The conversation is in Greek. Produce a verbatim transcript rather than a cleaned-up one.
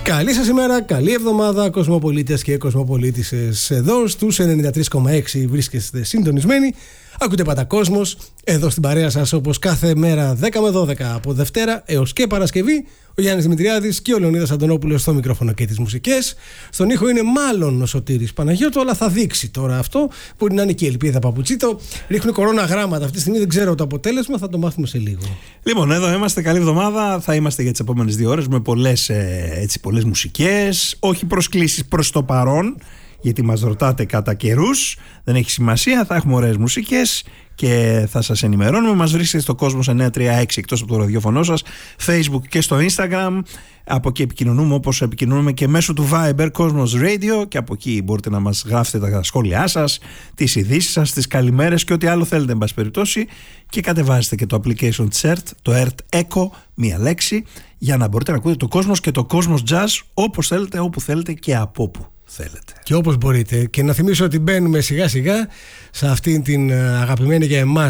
Καλή σας ημέρα, καλή εβδομάδα, κοσμοπολίτες και κοσμοπολίτησες. Εδώ στους ενενήντα τρία κόμμα έξι βρίσκεστε συντονισμένοι. Ακούτε Πατακόσμος, εδώ στην παρέα σας όπως κάθε μέρα δέκα με δώδεκα από Δευτέρα έως και Παρασκευή. Ο Γιάννης Δημητριάδης και ο Λεωνίδας Αντωνόπουλος στο μικρόφωνο και τις μουσικές. Στον ήχο είναι μάλλον ο Σωτήρης Παναγιώτου, αλλά θα δείξει τώρα αυτό. Μπορεί να είναι και η Ελπίδα Παπουτσίτο. Ρίχνουν κορώνα γράμματα αυτή τη στιγμή, δεν ξέρω το αποτέλεσμα, θα το μάθουμε σε λίγο. Λοιπόν, εδώ είμαστε, καλή εβδομάδα. Θα είμαστε για τις επόμενες δύο ώρες με πολλές, έτσι, πολλές μουσικές. Όχι προσκλήσεις προς το παρόν, γιατί μας ρωτάτε κατά καιρούς. Δεν έχει σημασία, θα έχουμε ωραίες μουσικές και θα σας ενημερώνουμε. Μας βρίσκεται στο Κόσμος εννιακόσια τριάντα έξι εκτός από το ραδιόφωνο σας, Facebook και στο Instagram. Από εκεί επικοινωνούμε όπως επικοινωνούμε και μέσω του Viber Κόσμος Radio, και από εκεί μπορείτε να μας γράφετε τα σχόλιά σας, τις ειδήσεις σας, τις καλημέρες και ό,τι άλλο θέλετε εν πάση περιπτώσει, και κατεβάζετε και το application της ΕΡΤ, το ΕΡΤ Echo, μία λέξη, για να μπορείτε να ακούτε το Κόσμος και το Κόσμος Jazz όπως θέλετε, όπου θέλετε και από όπου θέλετε. Και όπως μπορείτε. Και να θυμίσω ότι μπαίνουμε σιγά σιγά σε αυτήν την αγαπημένη για εμάς